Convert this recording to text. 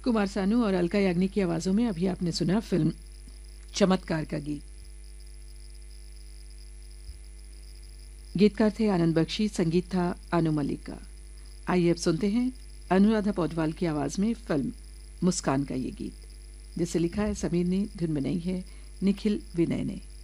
कुमार सानू और अलका याग्निक की आवाजों में अभी आपने सुना फिल्म चमत्कार का गीत। गीतकार थे आनंद बख्शी, संगीत था अनु मलिक का। आइए अब सुनते हैं अनुराधा पौडवाल की आवाज में फिल्म मुस्कान का ये गीत, जिसे लिखा है समीर ने, धुन बनाई है निखिल विनय ने।